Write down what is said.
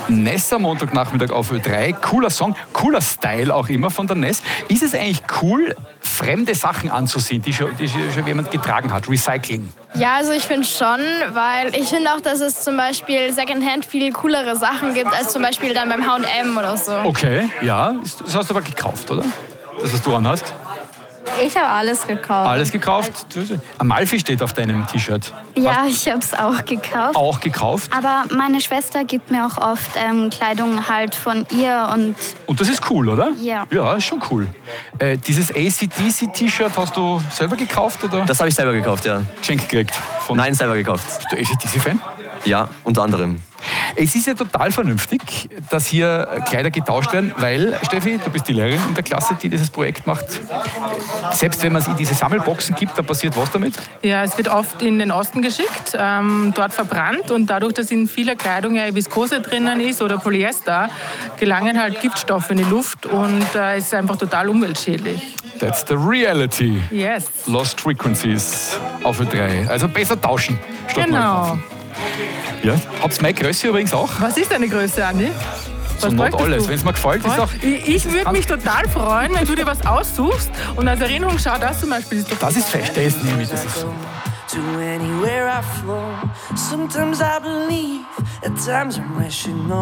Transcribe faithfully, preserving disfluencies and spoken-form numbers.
Ness am Montagnachmittag auf Ö drei. Cooler Song, cooler Style auch immer von der Ness. Ist es eigentlich cool, fremde Sachen anzusehen, die schon, die schon jemand getragen hat? Recycling. Ja, also ich finde schon, weil ich finde auch, dass es zum Beispiel Secondhand viel coolere Sachen gibt, als zum Beispiel dann beim H und M oder so. Okay, ja. Das hast du aber gekauft, oder? Das, was du anhast? Ich habe alles gekauft. Alles gekauft? Amalfi steht auf deinem T-Shirt. Ja, ich habe es auch gekauft. Auch gekauft? Aber meine Schwester gibt mir auch oft ähm, Kleidung halt von ihr und... Und das ist cool, oder? Ja. Ja, ist schon cool. Äh, dieses A C D C-T-Shirt hast du selber gekauft, oder? Das habe ich selber gekauft, ja. Geschenkt gekriegt? Von Nein, selber gekauft. Bist du A C D C-Fan? Ja, unter anderem. Es ist ja total vernünftig, dass hier Kleider getauscht werden, weil, Steffi, du bist die Lehrerin in der Klasse, die dieses Projekt macht. Selbst wenn man es in diese Sammelboxen gibt, da passiert was damit? Ja, es wird oft in den Osten geschickt, ähm, dort verbrannt und dadurch, dass in vieler Kleidung ja Viskose drinnen ist oder Polyester, gelangen halt Giftstoffe in die Luft und äh, es ist einfach total umweltschädlich. That's the reality. Yes. Lost Frequencies auf Ö drei. Also besser tauschen statt neu Genau. kaufen. Ja. Habt ihr meine Größe übrigens auch? Was ist deine Größe, Andi? So Was not bräuchtest alles. du? Wenn es mir gefällt, ist auch... Ich, ich würde mich total freuen, wenn du dir was aussuchst und als Erinnerung schau, das zum Beispiel ist doch... Das ist fest, das ist nämlich, das ist so. To anywhere I flow. Sometimes I believe, at times I'm rational.